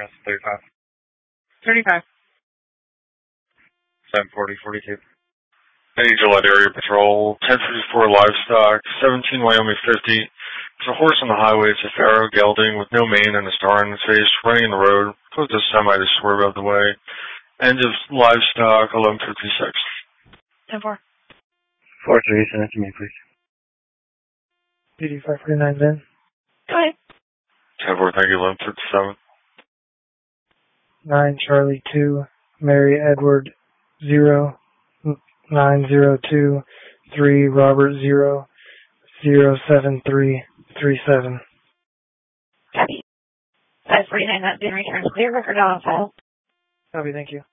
cross 35. 35. 740-42. Hey, Gillette Area Patrol, 1054 Livestock, 17 Wyoming 50. There's a horse on the highway. It's a Pharaoh gelding with no mane and a star on his face, running in the road. Caused a semi to swerve out of the way. End of Livestock, 1156. 10-4. 4-3, send it to me, please. PD 549 Ben. Go ahead. 10-4, thank you, 1157. 9 Charlie 2, Mary Edward 0, 902 3 Robert 0, 073 37. Copy. 549, that's been returned clear. Record on file. Copy, thank you.